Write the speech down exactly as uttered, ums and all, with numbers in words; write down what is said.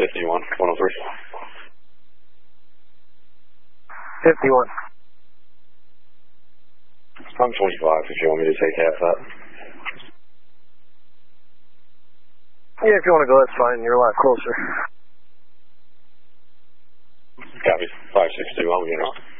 fifty-one, one oh three. fifty-one. I'm twenty-five if you want me to take half that. Yeah, if you want to go, that's fine. You're a lot closer. Copy. five six two, I'm getting on.